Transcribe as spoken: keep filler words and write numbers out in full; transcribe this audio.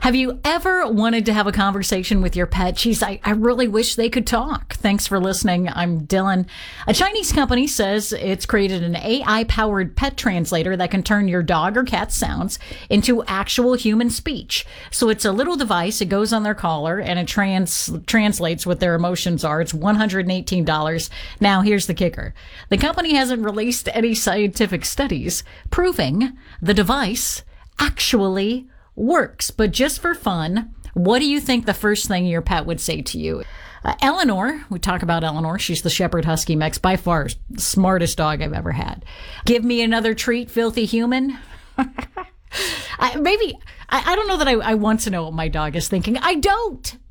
Have you ever wanted to have a conversation with your pet? Geez, I, I really wish they could talk. Thanks for listening. I'm Dylan. A Chinese company says it's created an A I-powered pet translator that can turn your dog or cat sounds into actual human speech. So it's a little device. It goes on their collar and it trans translates what their emotions are. It's one hundred eighteen dollars. Now, here's the kicker. The company hasn't released any scientific studies proving the device actually works. But just for fun, what do you think the first thing your pet would say to you? Uh, Eleanor, we talk about Eleanor. She's the Shepherd Husky mix, by far the smartest dog I've ever had. Give me another treat, filthy human. I, maybe, I, I don't know that I, I want to know what my dog is thinking. I don't.